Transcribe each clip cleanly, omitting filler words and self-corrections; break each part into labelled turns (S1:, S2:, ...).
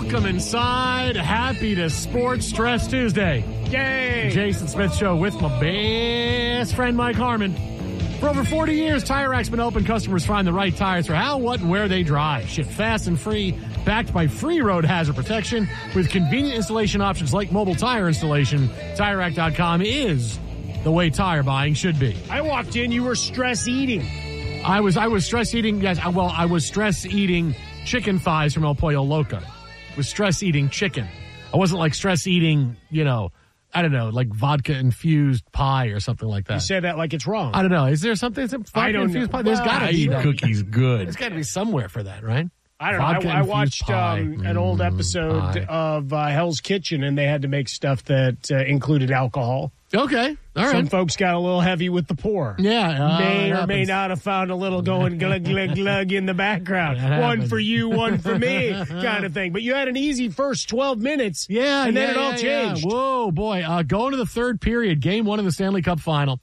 S1: Welcome inside. Happy to Sports Stress Tuesday.
S2: Yay!
S1: Jason Smith Show with my best friend Mike Harmon. For over 40 years, Tire Rack's been open. Customers find the right tires for how, what, and where they drive. Shipped fast and free, backed by free road hazard protection with convenient installation options like mobile tire installation. TireRack.com is the way tire buying should be.
S2: I walked in, you were stress eating.
S1: I was stress eating. Yes, well, I was stress eating chicken thighs from El Pollo Loco. I was stress eating chicken. I wasn't like stress eating, I don't know, like vodka infused pie or something like that.
S2: You say that like it's wrong.
S1: I don't know. Is there something?
S2: I don't know.
S1: Pie? There's got to be that.
S3: Cookies good.
S1: There's got to be somewhere for that, right?
S2: I don't know. I watched an old episode of Hell's Kitchen, and they had to make stuff that included alcohol.
S1: Okay. All right.
S2: Some folks got a little heavy with the pour.
S1: Yeah.
S2: May or may not have found a little going glug, glug, glug in the background. One for you, one for me kind of thing. But you had an easy first 12 minutes.
S1: Yeah.
S2: And then it all changed.
S1: Yeah. Whoa, boy. Going to the third period, game one of the Stanley Cup final.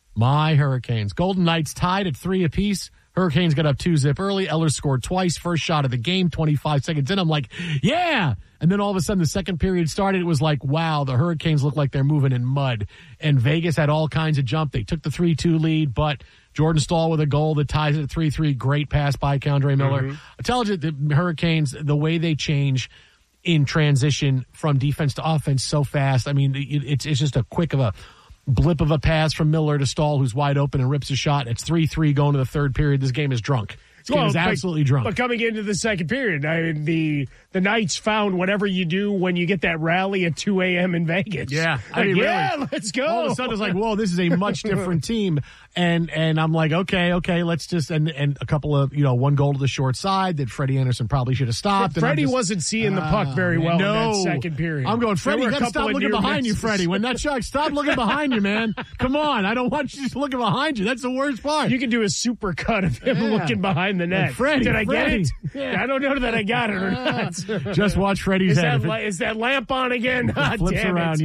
S1: My Hurricanes. Golden Knights tied at 3 apiece. Hurricanes got up 2-0 early. Eller scored twice. First shot of the game, 25 seconds in. I'm like, yeah. And then all of a sudden the second period started. It was like, wow, the Hurricanes look like they're moving in mud. And Vegas had all kinds of jump. They took the 3-2 lead, but Jordan Staal with a goal that ties it at 3-3. Great pass by K'Andre Miller. Mm-hmm. I tell you, the Hurricanes, the way they change in transition from defense to offense so fast. I mean, it's just a quick of a blip of a pass from Miller to Staal, who's wide open and rips a shot. It's 3-3 going to the third period. This game is drunk. This game is absolutely drunk.
S2: But coming into the second period, I mean, the Knights found whatever you do when you get that rally at 2 a.m. in Vegas.
S1: Yeah.
S2: Really, let's go.
S1: All of a sudden it's like, whoa, this is a much different team. And I'm like, okay, let's just, and a couple of, one goal to the short side that Freddie Anderson probably should have stopped.
S2: Freddie wasn't seeing the puck very well in that second period.
S1: I'm going, Freddie, you got to stop looking behind you, Freddie. When that shot, stop looking behind you, man. Come on. I don't want you just looking behind you. That's the worst part.
S2: You can do a super cut of him looking behind the net.
S1: Freddie,
S2: did I get it?
S1: Yeah.
S2: I don't know that I got it or not.
S1: Just watch Freddie's head.
S2: Is that lamp on again?
S1: It flips around,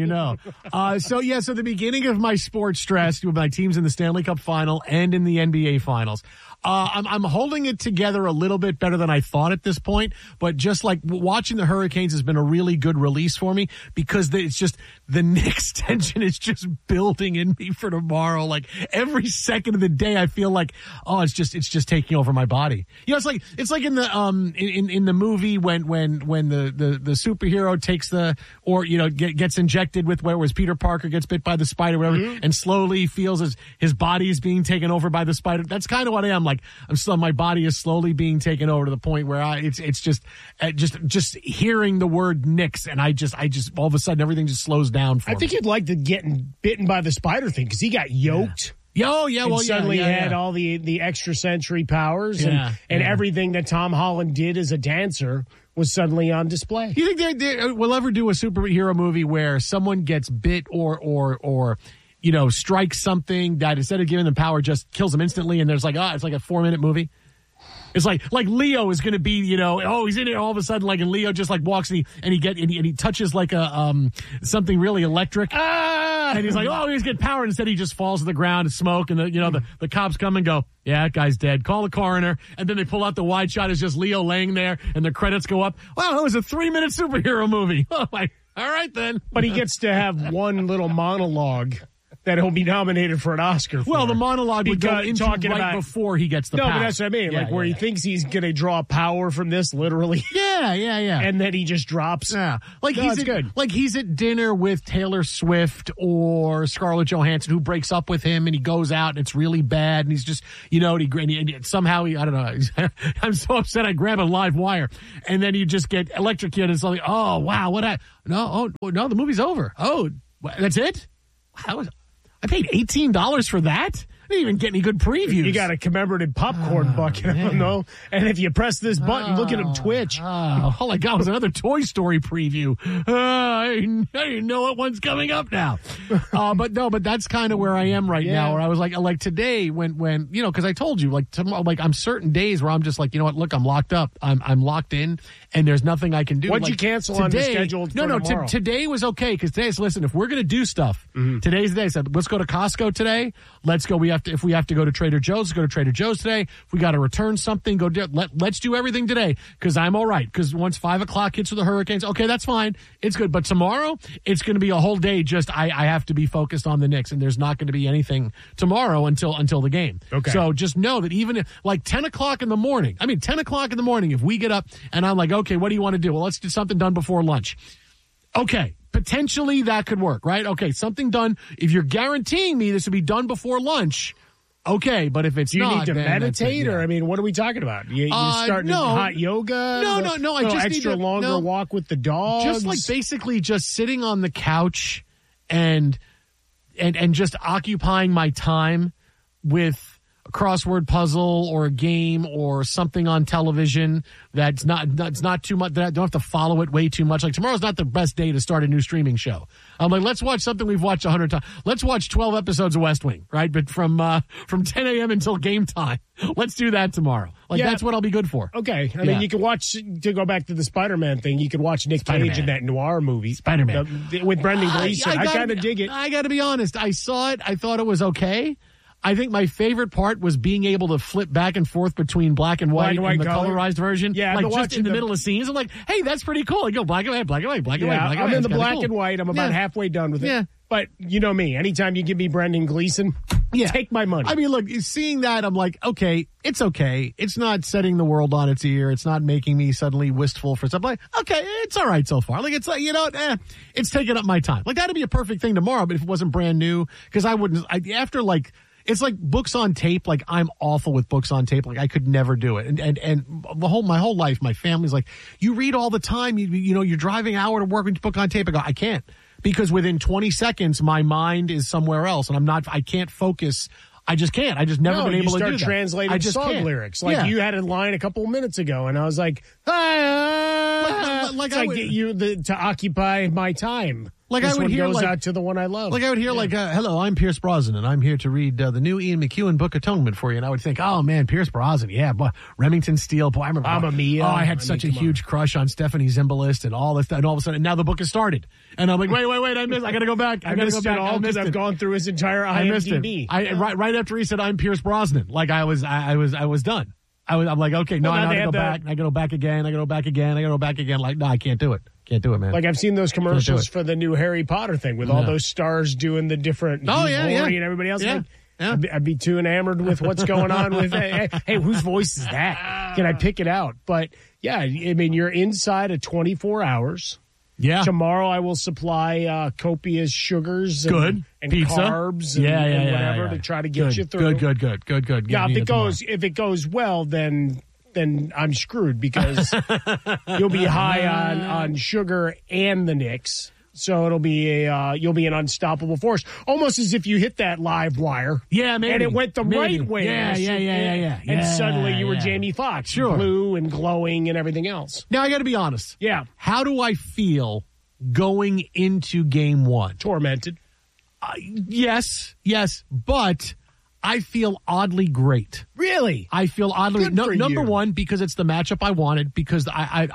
S1: So the beginning of my sports stress with my teams in the Stanley Cup final and in the NBA finals. I'm holding it together a little bit better than I thought at this point, but just like watching the Hurricanes has been a really good release for me because it's just the Knicks tension is just building in me for tomorrow. Like every second of the day, I feel like, it's just taking over my body. It's like in the in the movie when the superhero takes gets injected with where it was Peter Parker gets bit by the spider, whatever, and slowly feels his body is being taken over by the spider. That's kind of what I am. Like my body is slowly being taken over to the point where it's just hearing the word Knicks, and I just all of a sudden everything just slows down for me.
S2: I think you'd like the getting bitten by the spider thing because he got yoked. Suddenly had all the extrasensory powers and everything that Tom Holland did as a dancer was suddenly on display.
S1: You think they will ever do a superhero movie where someone gets bit or strikes something that instead of giving them power just kills them instantly, and there's it's like a 4-minute movie? It's like Leo is going to be, he's in it all of a sudden, and Leo just walks and he touches something really electric. And he's like, he's getting power. And instead he just falls to the ground and smoke. And the cops come and go, yeah, that guy's dead. Call the coroner. And then they pull out the wide shot. It's just Leo laying there and the credits go up. Wow, it was a 3-minute superhero movie. Oh my, all right then.
S2: But he gets to have one little monologue that he'll be nominated for an Oscar for.
S1: Well, the monologue would go into before he gets the power.
S2: No, but that's what I mean. Where he thinks he's going to draw power from this, literally.
S1: Yeah.
S2: And then he just drops.
S1: Yeah.
S2: Good.
S1: Like he's at dinner with Taylor Swift or Scarlett Johansson, who breaks up with him, and he goes out, and it's really bad, and he's just, somehow I don't know. I'm so upset I grab a live wire, and then you just get electrocuted, and something. Oh, wow. No, the movie's over. Oh, that's it? Wow. I paid $18 for that? I didn't even get any good previews.
S2: You got a commemorative popcorn bucket. I don't know. And if you press this button, look at him twitch.
S1: All I got was another Toy Story preview. I didn't know what one's coming up now. But that's kind of where I am right now. Where I was like today when because I told you tomorrow, I'm certain days where I'm just like, look, I'm locked up. I'm locked in, and there's nothing I can do.
S2: What'd you cancel today, on the schedule?
S1: No. Today was okay because today. So listen, if we're gonna do stuff, today's the day. I said, let's go to Costco today. Let's go. We have if we have to go to Trader Joe's, go to Trader Joe's today. If we got to return something, let's do everything today because I'm all right. Because once 5 o'clock hits with the Hurricanes, okay, that's fine. It's good. But tomorrow, it's going to be a whole day. Just I have to be focused on the Knicks, and there's not going to be anything tomorrow until the game.
S2: Okay.
S1: So just know that even if, like 10 o'clock in the morning, if we get up and I'm like, okay, what do you want to do? Well, let's get something done before lunch. Okay. Potentially that could work, right? Okay, something done. If you're guaranteeing me this will be done before lunch, okay, but if it's
S2: do you
S1: not,
S2: need to meditate, or I mean, what are we talking about? You starting hot yoga?
S1: No. I just
S2: extra
S1: need
S2: longer walk with the dogs.
S1: Just like basically just sitting on the couch and just occupying my time with a crossword puzzle or a game or something on television that's not too much, that I don't have to follow it way too much. Like tomorrow's not the best day to start a new streaming show. I'm like, let's watch something we've watched 100 times. Let's watch 12 episodes of West Wing, right? But from 10 a.m. until game time. Let's do that tomorrow. That's what I'll be good for.
S2: Okay. I mean, you can watch, to go back to the Spider-Man thing, you could watch Nick Cage in that noir movie.
S1: Spider-Man.
S2: With Brendan Gleeson. I kind of dig it.
S1: I got to be honest. I saw it. I thought it was okay. I think my favorite part was being able to flip back and forth between black and white and the colorized version.
S2: Yeah,
S1: like just in the middle of scenes. I'm like, hey, that's pretty cool. I go black and white, black and white, black and white. Black and
S2: I'm
S1: white.
S2: in the black and white. I'm about halfway done with it.
S1: Yeah.
S2: But you know me. Anytime you give me Brendan Gleeson, take my money.
S1: I mean, look, seeing that, I'm like, okay. It's not setting the world on its ear. It's not making me suddenly wistful for something. Like, okay, it's all right so far. Like, it's like, it's taking up my time. Like, that'd be a perfect thing tomorrow, but if it wasn't brand new, because it's like books on tape. Like, I'm awful with books on tape. Like, I could never do it. And my whole life, my family's like, you read all the time. You're driving an hour to work with book on tape. I go, I can't, because within 20 seconds, my mind is somewhere else, and I can't focus. I just can't. I just never been able to do that.
S2: You start translating song lyrics. Like you had a line a couple of minutes ago, and I was like, to occupy my time.
S1: Like
S2: this
S1: I would hear,
S2: goes out to the one I love.
S1: Like I would hear, hello, I'm Pierce Brosnan, and I'm here to read the new Ian McEwan book, Atonement, for you. And I would think, oh man, Pierce Brosnan, yeah, boy, Remington Steele, boy, I remember.
S2: Mamma Mia.
S1: I had such a huge crush on Stephanie Zimbalist and all this, and all of a sudden, now the book has started, and I'm like, wait, I got to go back. I
S2: missed it all because I've gone through his entire IMDb.
S1: Right after he said I'm Pierce Brosnan, like I was done. I'm like, okay, no, I got to go back. I got to go back again. I got to go back again. I got to go back again. Like, no, I can't do it. Can't do it, man.
S2: Like, I've seen those commercials for the new Harry Potter thing with all those stars doing the different and everybody else.
S1: Yeah.
S2: Like, I'd be too enamored with what's going on with, hey, whose voice is that? Can I pick it out? But, yeah, I mean, you're inside of 24 hours.
S1: Yeah.
S2: Tomorrow I will supply copious sugars and
S1: pizza,
S2: carbs and whatever to try to get you through.
S1: Good.
S2: Yeah, if it goes well, then I'm screwed because you'll be high on sugar and the Knicks. So it'll be you'll be an unstoppable force, almost as if you hit that live wire.
S1: Yeah, maybe.
S2: And it went the right way.
S1: Yeah.
S2: And suddenly you were Jamie Foxx, blue and glowing and everything else.
S1: Now I got to be honest.
S2: Yeah.
S1: How do I feel going into game one?
S2: Tormented.
S1: Yes, but I feel oddly great.
S2: Really?
S1: I feel oddly number one, because it's the matchup I wanted. Because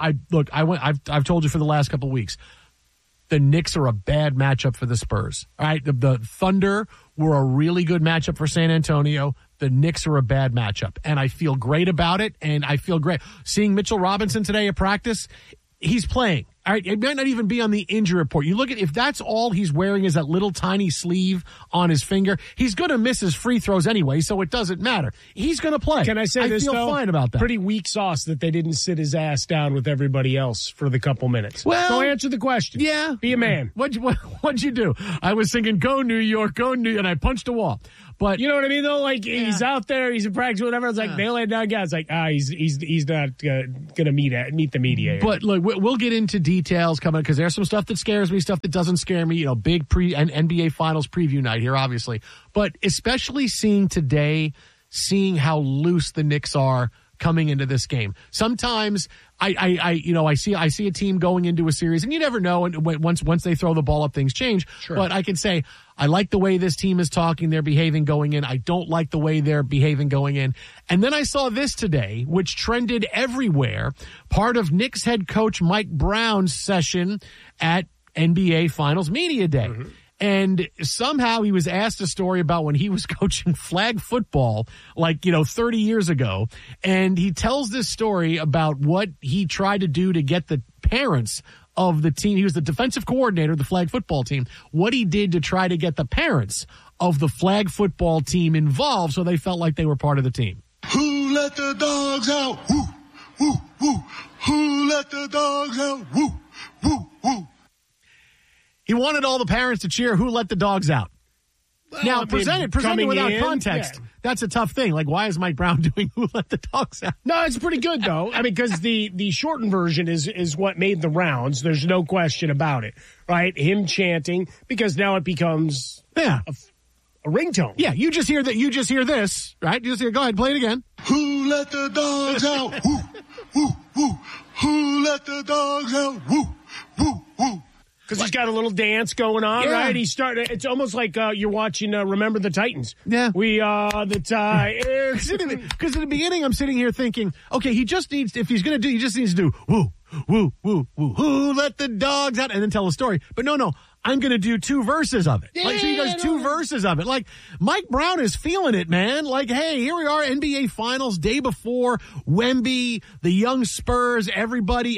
S1: I've told you for the last couple of weeks, the Knicks are a bad matchup for the Spurs. All right, the Thunder were a really good matchup for San Antonio. The Knicks are a bad matchup, and I feel great about it. And I feel great seeing Mitchell Robinson today at practice. He's playing. All right, it might not even be on the injury report. You look at, if that's all he's wearing is that little tiny sleeve on his finger, he's going to miss his free throws anyway, so it doesn't matter. He's going to play.
S2: Can I say this,
S1: though? I feel fine about that.
S2: Pretty weak sauce that they didn't sit his ass down with everybody else for the couple minutes.
S1: Well,
S2: go answer the question.
S1: Yeah.
S2: Be a man.
S1: What'd you do? I was thinking, go New York, and I punched a wall. But
S2: you know what I mean, though? Like, he's out there, he's in practice, whatever. It's like, they lay down guys. Like, he's not going to meet the media.
S1: But look, we'll get into details coming, because there's some stuff that scares me, stuff that doesn't scare me. Big NBA Finals preview night here, obviously. But especially seeing how loose the Knicks are coming into this game. Sometimes I see a team going into a series, and you never know. And once they throw the ball up, things change.
S2: Sure.
S1: But I can say, I like the way this team is talking, they're behaving going in. I don't like the way they're behaving going in. And then I saw this today, which trended everywhere. Part of Knicks head coach Mike Brown's session at NBA Finals Media Day. Mm-hmm. And somehow he was asked a story about when he was coaching flag football, 30 years ago. And he tells this story about what he tried to do to get the parents of the team. He was the defensive coordinator of the flag football team. What he did to try to get the parents of the flag football team involved so they felt like they were part of the team.
S3: Who let the dogs out? Woo, woo, woo. Who let the dogs out? Woo, woo, woo.
S1: He wanted all the parents to cheer, "Who let the dogs out?" Well, now, presented without context, that's a tough thing. Why is Mike Brown doing "Who let the dogs out"?
S2: No, it's pretty good, though. Because the shortened version is what made the rounds. There's no question about it, right? Him chanting, because now it becomes a ringtone.
S1: Yeah, you just hear that. You just hear this, right? You just hear. Go ahead, play it again.
S3: Who let the dogs out? Woo, woo, woo. Who let the dogs out? Woo, woo, woo.
S2: Because he's got a little dance going on, right? It's almost like you're watching Remember the Titans.
S1: Yeah.
S2: We are the Titans.
S1: Because in the beginning, I'm sitting here thinking, okay, he just needs to do woo, woo, woo, woo, who let the dogs out, and then tell a story. But no, I'm going to do two verses of it. So he does two verses of it. Mike Brown is feeling it, man. Hey, here we are, NBA Finals, day before Wemby, the young Spurs, everybody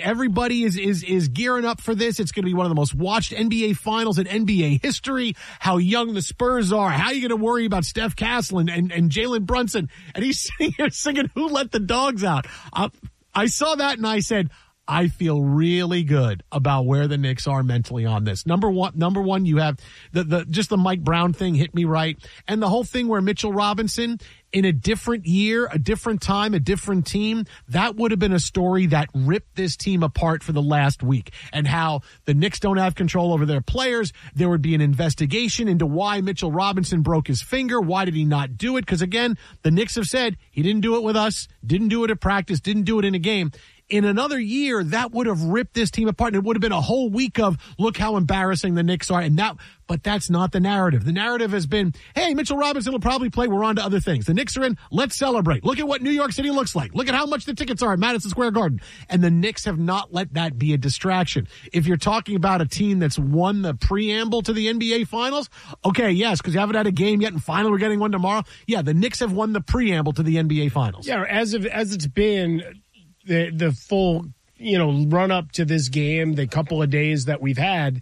S1: is gearing up for this. It's going to be one of the most watched NBA Finals in NBA history. How young the Spurs are. How are you going to worry about Steph Castle and Jalen Brunson? And he's sitting here singing "Who Let the Dogs Out." I saw that and I said, I feel really good about where the Knicks are mentally on this. Number one, you have the Mike Brown thing hit me right. And the whole thing where Mitchell Robinson, in a different year, a different time, a different team, that would have been a story that ripped this team apart for the last week. And how the Knicks don't have control over their players. There would be an investigation into why Mitchell Robinson broke his finger. Why did he not do it? Because again, the Knicks have said he didn't do it with us, didn't do it at practice, didn't do it in a game. In another year, that would have ripped this team apart, and it would have been a whole week of, look how embarrassing the Knicks are. But that's not the narrative. The narrative has been, hey, Mitchell Robinson will probably play. We're on to other things. The Knicks are in. Let's celebrate. Look at what New York City looks like. Look at how much the tickets are at Madison Square Garden. And the Knicks have not let that be a distraction. If you're talking about a team that's won the preamble to the NBA Finals, okay, yes, because you haven't had a game yet, and finally we're getting one tomorrow. Yeah, the Knicks have won the preamble to the NBA Finals.
S2: Yeah, as it's been the full, run up to this game, the couple of days that we've had,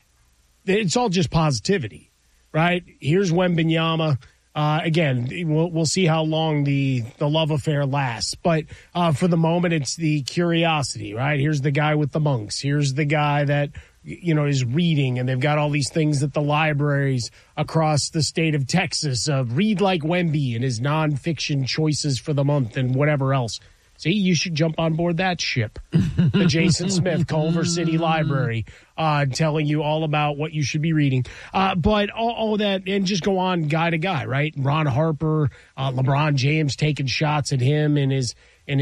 S2: it's all just positivity, right? Here's Wembanyama. Again, we'll see how long the love affair lasts. But for the moment, it's the curiosity, right? Here's the guy with the monks. Here's the guy that, is reading, and they've got all these things at the libraries across the state of Texas of Read Like Wemby and his nonfiction choices for the month and whatever else. See, you should jump on board that ship. The Jason Smith Culver City Library, telling you all about what you should be reading. But all that, and just go on guy to guy, right? Ron Harper, LeBron James taking shots at him in his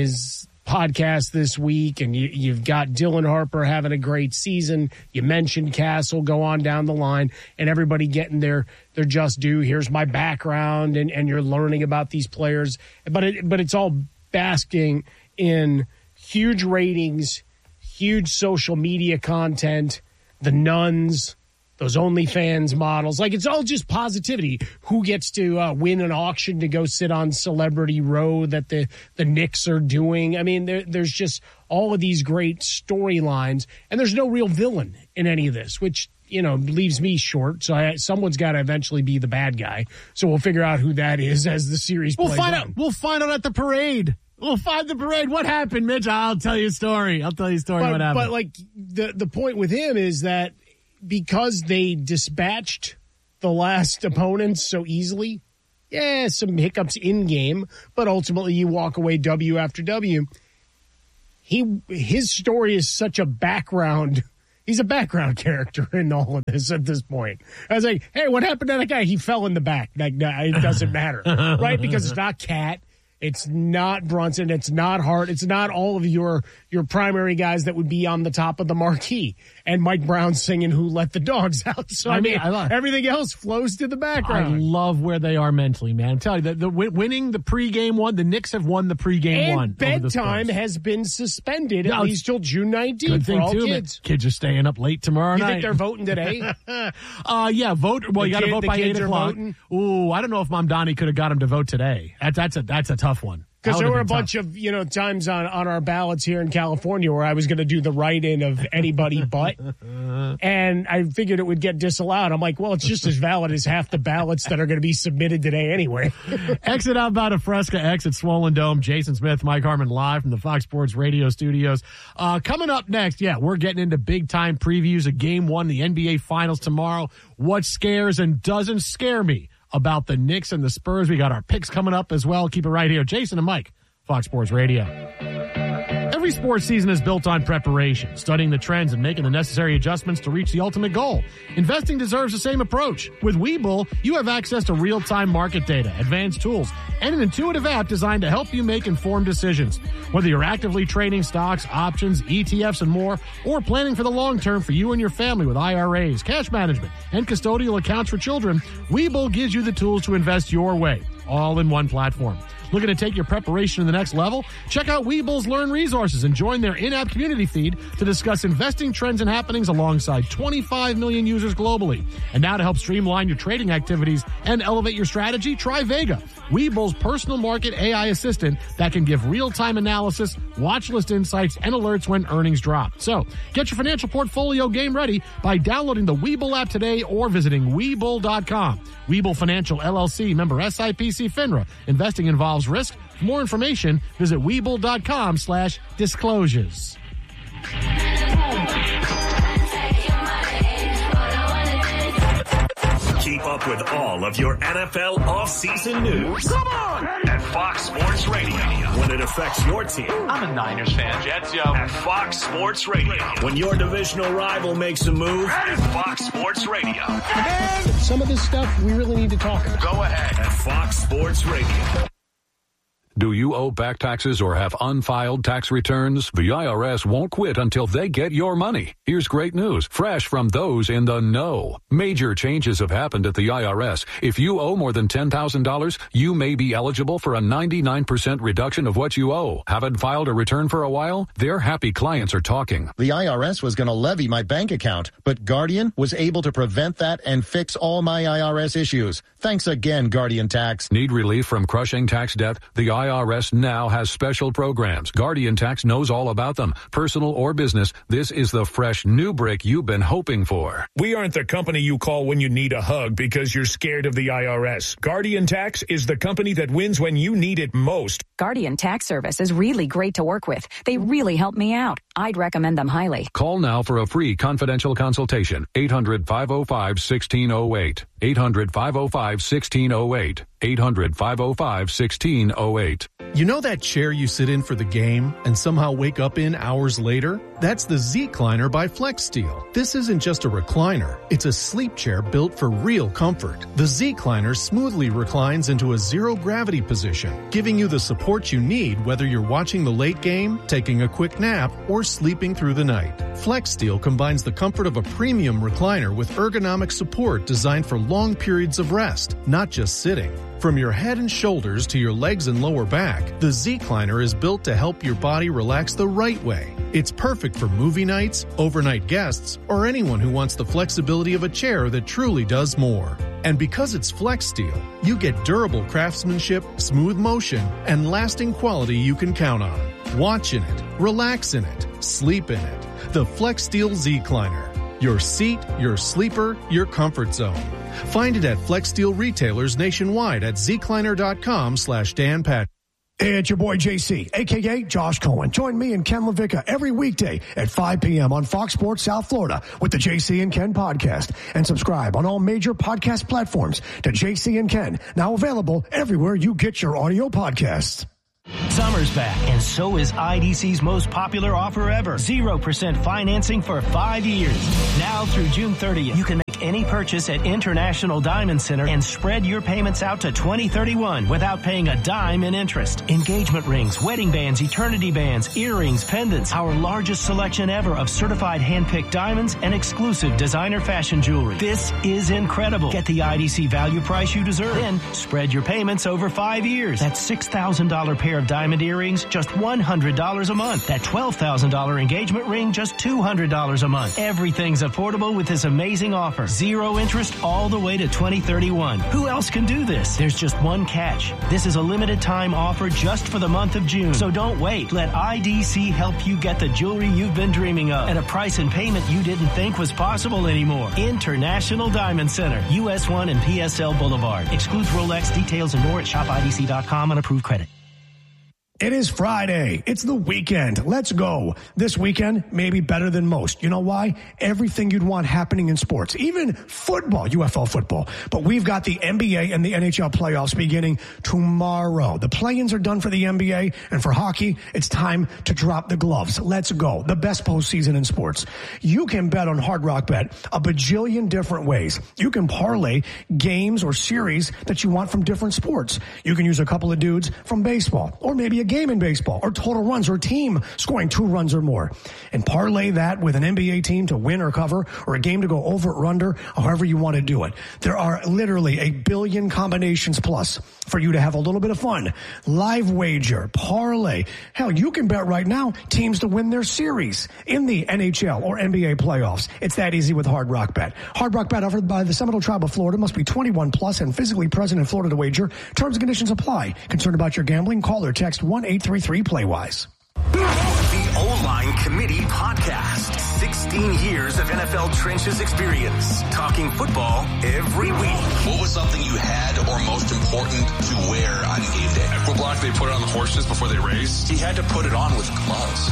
S2: podcast this week, and you've got Dylan Harper having a great season. You mentioned Castle, go on down the line, and everybody getting their just due. Here's my background, and you're learning about these players. But it's all basking in huge ratings, huge social media content, the nuns, those OnlyFans models. It's all just positivity. Who gets to win an auction to go sit on Celebrity Row that the Knicks are doing? I mean, there's just all of these great storylines, and there's no real villain in any of this, which leaves me short. So someone's got to eventually be the bad guy. So we'll figure out who that is as the series plays on.
S1: We'll find out at the parade. We'll find the parade. What happened, Mitch? I'll tell you a story. What happened.
S2: But the point with him is that because they dispatched the last opponents so easily, some hiccups in game, but ultimately you walk away W after W. His story is such a background. He's a background character in all of this at this point. I was like, hey, what happened to that guy? He fell in the back. It doesn't matter, right? Because it's not Cat. It's not Brunson. It's not Hart. It's not all of your primary guys that would be on the top of the marquee. And Mike Brown singing "Who Let the Dogs Out." So I mean, everything else flows to the background.
S1: I love where they are mentally, man. I'm telling you, the winning the pregame one. The Knicks have won the pregame one.
S2: And bedtime has been suspended at least till June 19th.
S1: Good thing
S2: for all
S1: too.
S2: Kids.
S1: Kids are staying up late tomorrow night.
S2: You think they're voting today?
S1: Yeah, vote. Well, you got to vote by 8 o'clock. Ooh, I don't know if Mom Donnie could have got him to vote today. That's a tough one.
S2: Because there were a bunch of times on our ballots here in California where I was going to do the write-in of anybody but, and I figured it would get disallowed. I'm like, well, it's just as valid as half the ballots that are going to be submitted today anyway.
S1: Exit outbound of Fresca, exit Swollen Dome. Jason Smith, Mike Harmon live from the Fox Sports Radio studios. Coming up next, we're getting into big-time previews of Game 1, the NBA Finals tomorrow. What scares and doesn't scare me about the Knicks and the Spurs. We got our picks coming up as well. Keep it right here. Jason and Mike, Fox Sports Radio. Every sports season is built on preparation, studying the trends and making the necessary adjustments to reach the ultimate goal. Investing deserves the same approach. With Webull, you have access to real-time market data, advanced tools, and an intuitive app designed to help you make informed decisions. Whether you're actively trading stocks, options, ETFs, and more, or planning for the long term for you and your family with IRAs, cash management, and custodial accounts for children, Webull gives you the tools to invest your way, all in one platform. Looking to take your preparation to the next level? Check out Webull's Learn Resources and join their in-app community feed to discuss investing trends and happenings alongside 25 million users globally. And now to help streamline your trading activities and elevate your strategy, try Vega, Webull's personal market AI assistant that can give real-time analysis, watch list insights, and alerts when earnings drop. So get your financial portfolio game ready by downloading the Webull app today or visiting Webull.com. Webull Financial LLC, member SIPC FINRA. Investing involves risk. For more information, visit Webull.com/disclosures.
S4: Keep up with all of your NFL offseason news.
S3: Come on!
S4: At Fox Sports Radio. When it affects your team.
S5: I'm a Niners fan. Jets, yo.
S4: At Fox Sports Radio. When your divisional rival makes a move. At Fox Sports Radio.
S2: And some of this stuff we really need to talk about.
S4: Go ahead. At Fox Sports Radio.
S6: Do you owe back taxes or have unfiled tax returns? The IRS won't quit until they get your money. Here's great news, fresh from those in the know. Major changes have happened at the IRS. If you owe more than $10,000, you may be eligible for a 99% reduction of what you owe. Haven't filed a return for a while? Their happy clients are talking.
S7: The IRS was going to levy my bank account, but Guardian was able to prevent that and fix all my IRS issues. Thanks again, Guardian Tax.
S6: Need relief from crushing tax debt? The IRS now has special programs. Guardian Tax knows all about them. Personal or business, this is the fresh new break you've been hoping for.
S8: We aren't the company you call when you need a hug because you're scared of the IRS. Guardian Tax is the company that wins when you need it most.
S9: Guardian Tax Service is really great to work with. They really help me out. I'd recommend them highly.
S6: Call now for a free confidential consultation. 800-505-1608. 800-505-1608. 800-505-1608.
S10: You know that chair you sit in for the game and somehow wake up in hours later? That's the Z-Cliner by FlexSteel. This isn't just a recliner. It's a sleep chair built for real comfort. The Z-Cliner smoothly reclines into a zero-gravity position, giving you the support you need whether you're watching the late game, taking a quick nap, or sleeping through the night. FlexSteel combines the comfort of a premium recliner with ergonomic support designed for long periods of rest, not just sitting. From your head and shoulders to your legs and lower back, the Z-Cliner is built to help your body relax the right way. It's perfect for movie nights, overnight guests, or anyone who wants the flexibility of a chair that truly does more. And because it's FlexSteel, you get durable craftsmanship, smooth motion, and lasting quality you can count on. Watch in it, relax in it, sleep in it. The FlexSteel Z-Cliner. Your seat, your sleeper, your comfort zone. Find it at FlexSteel retailers nationwide at zcliner.com/Dan Pat.
S11: Hey, it's your boy JC, a.k.a. Josh Cohen. Join me and Ken LaVicka every weekday at 5 p.m. on Fox Sports South Florida with the JC and Ken podcast. And subscribe on all major podcast platforms to JC and Ken, now available everywhere you get your audio podcasts.
S12: Summer's back, and so is IDC's most popular offer ever. 0% financing for 5 years. Now through June 30th, you can make any purchase at International Diamond Center and spread your payments out to 2031 without paying a dime in interest. Engagement rings, wedding bands, eternity bands, earrings, pendants, our largest selection ever of certified hand-picked diamonds and exclusive designer fashion jewelry. This is incredible. Get the IDC value price you deserve. Then spread your payments over 5 years. That $6,000 pair of diamond earrings, just $100 a month. That $12,000 engagement ring, just $200 a month. Everything's affordable with this amazing offer. 0 interest all the way to 2031. Who else can do this? There's just one catch. This is a limited time offer just for the month of June. So don't wait. Let IDC help you get the jewelry you've been dreaming of at a price and payment you didn't think was possible anymore. International Diamond Center, US 1 and PSL Boulevard. Excludes Rolex. Details and more at shopidc.com on approved credit.
S11: It is Friday. It's the weekend. Let's go. This weekend may be better than most. You know why? Everything you'd want happening in sports, even football, UFL football. But we've got the NBA and the NHL playoffs beginning tomorrow. The play-ins are done for the NBA, and for hockey, it's time to drop the gloves. Let's go. The best postseason in sports. You can bet on Hard Rock Bet a bajillion different ways. You can parlay games or series that you want from different sports. You can use a couple of dudes from baseball, or maybe a game in baseball, or total runs, or team scoring 2 runs or more, and parlay that with an NBA team to win or cover, or a game to go over or under, however you want to do it. There are literally a billion combinations plus for you to have a little bit of fun. Live wager, parlay. Hell, you can bet right now teams to win their series in the NHL or NBA playoffs. It's that easy with Hard Rock Bet. Hard Rock Bet, offered by the Seminole Tribe of Florida, must be 21 plus and physically present in Florida to wager. Terms and conditions apply. Concerned about your gambling? Call or text 1-833-PLAY-WISE.
S13: The O-Line Committee Podcast. 16 years of NFL trenches experience. Talking football every week.
S14: What was something you had or most important to wear on game day?
S15: Equiblock, they put it on the horses before they raced.
S14: He had to put it on with gloves.